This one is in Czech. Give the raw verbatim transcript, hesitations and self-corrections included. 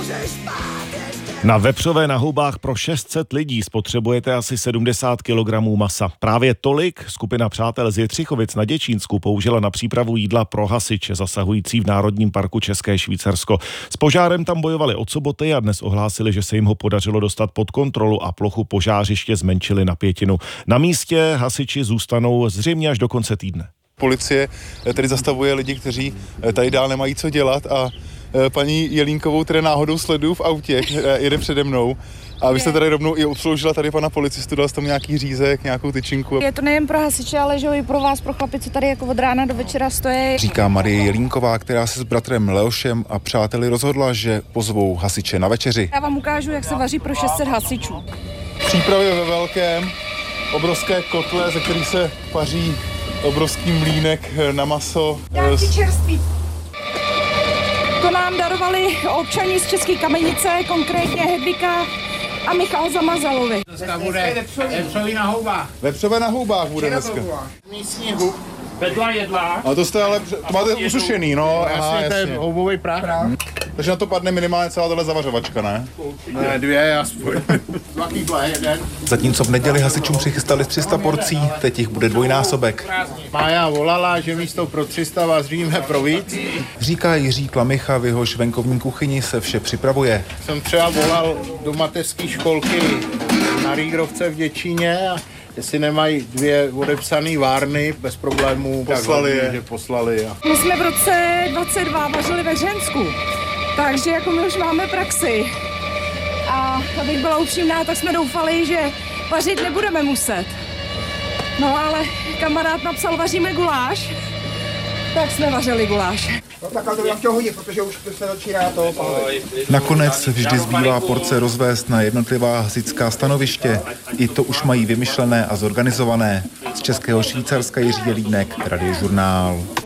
Na vepřové na houbách pro šest set lidí spotřebujete asi sedmdesát kilogramů masa. Právě tolik skupina přátel z Jitřichovic na Děčínsku použila na přípravu jídla pro hasiče zasahující v Národním parku České Švýcarsko. S požárem tam bojovali od soboty a dnes ohlásili, že se jim ho podařilo dostat pod kontrolu a plochu požářiště zmenšili na pětinu. Na místě hasiči zůstanou zřejmě až do konce týdne. Policie tedy zastavuje lidi, kteří tady dál nemají co dělat a paní Jelínkovou tedy náhodou sleduju v autě, jede přede mnou. A vy jste tady rovnou i obsloužila tady pana policistu, dal jste mu nějaký řízek, nějakou tyčinku. Je to nejen pro hasiče, ale že i pro vás, pro chlapy, co tady jako od rána do večera stojí. Říká Marie Jelínková, která se s bratrem Leošem a přáteli rozhodla, že pozvou hasiče na večeři. Já vám ukážu, jak se vaří pro šest set hasičů. Přípravy ve velkém, obrovské kotle, ze kterých se paří obrovský mlýnek na maso. Nějaký čerství. To nám darovali občani z České Kamenice, konkrétně Hedvika a Michal Zamazalovi. Dneska bude vepřový na houbách. Vepřové na houbách bude dneska. Místní hub. Vedla jedla. A to jste ale, to máte usušený, no. Aha, jasně, to je houbový prach. Hmm. Takže na to padne minimálně celá tahle zavařovačka, ne? Ne, dvě aspoň. Dva kýble, jeden. Zatímco v neděli hasičům přichystali tři sta porcí, teď jich bude dvojnásobek. Mája volala, že místo pro tři sta vaříme pro víc. Říká Jiří Klamicha, v jehož venkovní kuchyni se vše připravuje. Jsem třeba volal do mateřské školky na Rýgrovce v Děčíně a jestli nemají dvě odepsané várny, bez problémů poslali je. Že poslali. A... My jsme v roce dvacet dva vařili ve Hřensku, takže jako my už máme praxi. A abych byla upřímná, tak jsme doufali, že vařit nebudeme muset. No ale kamarád napsal, vaříme guláš, tak jsme vařili guláš. No tak ale to bych chtěl hodit, protože už se začíná to. Nakonec vždy zbývá porce rozvést na jednotlivá hasičská stanoviště. I to už mají vymyšlené a zorganizované. Z Českého Švýcarska Jiří Jelínek, Radiožurnál.